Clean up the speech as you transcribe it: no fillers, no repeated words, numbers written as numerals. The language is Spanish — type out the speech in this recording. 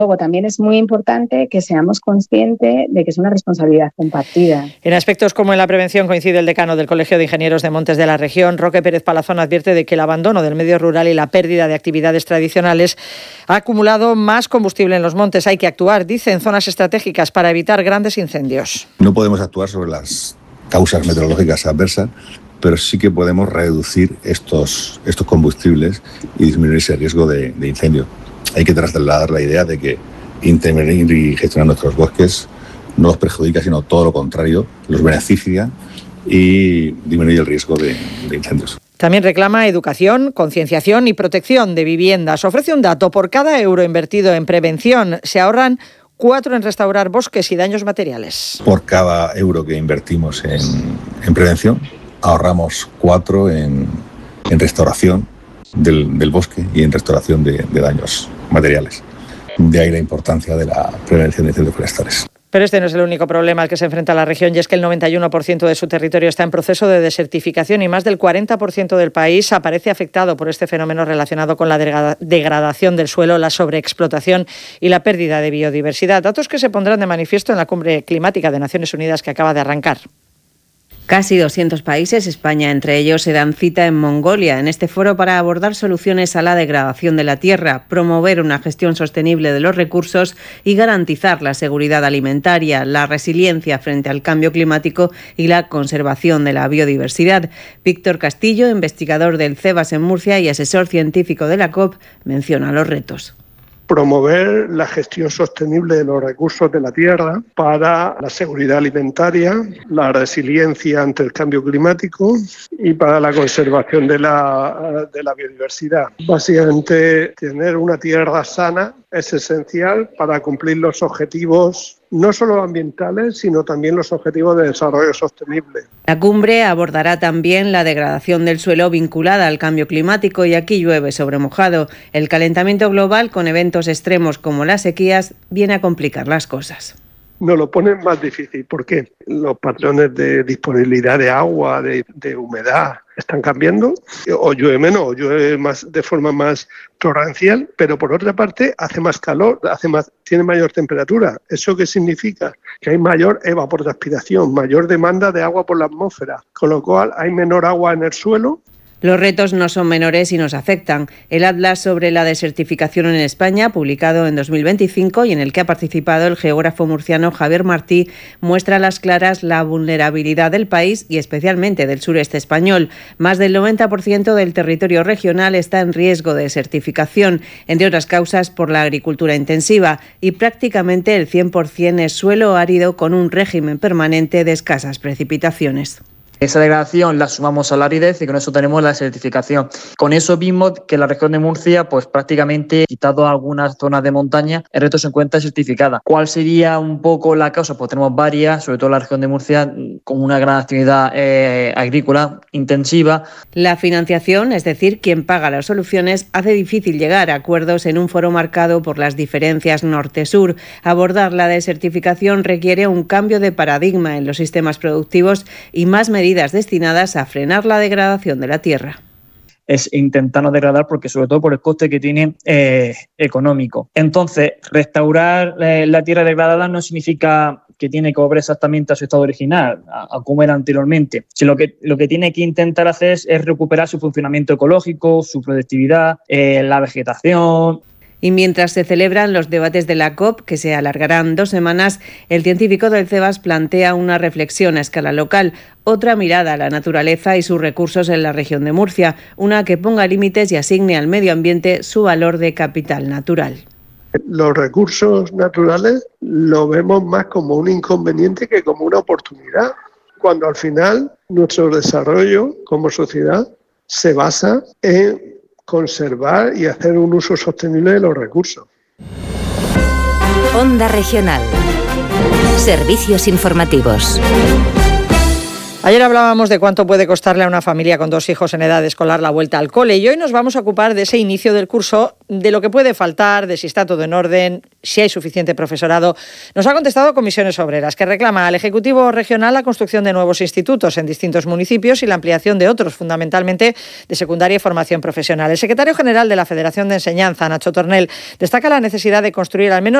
Luego también es muy importante que seamos conscientes de que es una responsabilidad compartida. En aspectos como en la prevención coincide el decano del Colegio de Ingenieros de Montes de la región. Roque Pérez Palazón advierte de que el abandono del medio rural y la pérdida de actividades tradicionales ha acumulado más combustible en los montes. Hay que actuar, dice, en zonas estratégicas para evitar grandes incendios. No podemos actuar sobre las causas meteorológicas adversas, pero sí que podemos reducir estos combustibles y disminuir ese riesgo de incendio. Hay que trasladar la idea de que intervenir y gestionar nuestros bosques no los perjudica, sino todo lo contrario, los beneficia y disminuye el riesgo de incendios. También reclama educación, concienciación y protección de viviendas. Ofrece un dato: por cada euro invertido en prevención se ahorran 4 en restaurar bosques y daños materiales. Por cada euro que invertimos en prevención, ahorramos 4 en restauración del bosque y en restauración de daños materiales. De ahí la importancia de la prevención de incendios forestales. Pero este no es el único problema al que se enfrenta la región, y es que el 91% de su territorio está en proceso de desertificación y más del 40% del país aparece afectado por este fenómeno relacionado con la degradación del suelo, la sobreexplotación y la pérdida de biodiversidad. Datos que se pondrán de manifiesto en la Cumbre Climática de Naciones Unidas que acaba de arrancar. Casi 200 países, España entre ellos, se dan cita en Mongolia en este foro para abordar soluciones a la degradación de la tierra, promover una gestión sostenible de los recursos y garantizar la seguridad alimentaria, la resiliencia frente al cambio climático y la conservación de la biodiversidad. Víctor Castillo, investigador del CEBAS en Murcia y asesor científico de la COP, menciona los retos. Promover la gestión sostenible de los recursos de la tierra para la seguridad alimentaria, la resiliencia ante el cambio climático y para la conservación de la biodiversidad. Básicamente, tener una tierra sana es esencial para cumplir los objetivos no solo ambientales, sino también los objetivos de desarrollo sostenible. La cumbre abordará también la degradación del suelo vinculada al cambio climático, y aquí llueve sobre mojado. El calentamiento global, con eventos extremos como las sequías, viene a complicar las cosas. Nos lo ponen más difícil porque los patrones de disponibilidad de agua, de humedad, están cambiando, o llueve menos, o llueve más de forma más torrencial, pero por otra parte hace más calor, tiene mayor temperatura. ¿Eso qué significa? Que hay mayor evapotranspiración, mayor demanda de agua por la atmósfera, con lo cual hay menor agua en el suelo. Los retos no son menores y nos afectan. El Atlas sobre la desertificación en España, publicado en 2025 y en el que ha participado el geógrafo murciano Javier Martí, muestra a las claras la vulnerabilidad del país y especialmente del sureste español. Más del 90% del territorio regional está en riesgo de desertificación, entre otras causas por la agricultura intensiva, y prácticamente el 100% es suelo árido con un régimen permanente de escasas precipitaciones. Esa degradación la sumamos a la aridez y con eso tenemos la desertificación. Con eso vimos que la región de Murcia, pues prácticamente, quitado algunas zonas de montaña, el resto se encuentra desertificada. ¿Cuál sería un poco la causa? Pues tenemos varias, sobre todo en la región de Murcia, con una gran actividad agrícola intensiva. La financiación, es decir, quien paga las soluciones, hace difícil llegar a acuerdos en un foro marcado por las diferencias norte-sur. Abordar la desertificación requiere un cambio de paradigma en los sistemas productivos y más medidas destinadas a frenar la degradación de la tierra. Es intentar no degradar, porque sobre todo por el coste que tiene económico. Entonces, restaurar la tierra degradada no significa que tiene que volver exactamente a su estado original, a como era anteriormente. Si lo que tiene que intentar hacer es recuperar su funcionamiento ecológico, su productividad, la vegetación. Y mientras se celebran los debates de la COP, que se alargarán 2 semanas, el científico del CEBAS plantea una reflexión a escala local, otra mirada a la naturaleza y sus recursos en la región de Murcia, una que ponga límites y asigne al medio ambiente su valor de capital natural. Los recursos naturales lo vemos más como un inconveniente que como una oportunidad, cuando al final nuestro desarrollo como sociedad se basa en conservar y hacer un uso sostenible de los recursos. Onda Regional. Servicios informativos. Ayer hablábamos de cuánto puede costarle a una familia con 2 hijos en edad escolar la vuelta al cole y hoy nos vamos a ocupar de ese inicio del curso, de lo que puede faltar, de si está todo en orden, si hay suficiente profesorado. Nos ha contestado Comisiones Obreras, que reclama al Ejecutivo Regional la construcción de nuevos institutos en distintos municipios y la ampliación de otros, fundamentalmente de secundaria y formación profesional. El secretario general de la Federación de Enseñanza, Nacho Tornel, destaca la necesidad de construir al menos